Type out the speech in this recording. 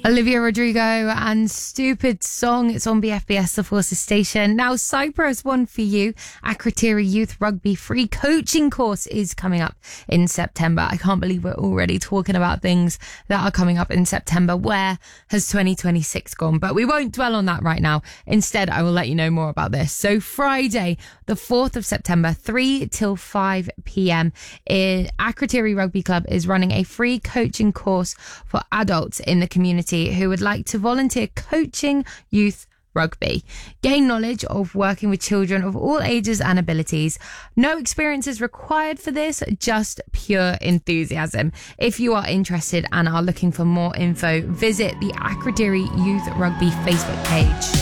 Olivia Rodrigo and Stupid Song. It's on BFBS, the Forces station. Now, Cyprus one for you. Akrotiri Youth Rugby free coaching course is coming up in September. I can't believe we're already talking about things that are coming up in September. Where has 2026 gone? But we won't dwell on that right now. Instead, I will let you know more about this. So Friday, the 4th of September, 3 till 5 p.m. Akrotiri Rugby Club is running a free coaching course for adults in the community who would like to volunteer coaching youth rugby. Gain knowledge of working with children of all ages and abilities. No experience is required for this, just pure enthusiasm. If you are interested and are looking for more info, visit the Akrotiri Youth Rugby Facebook page.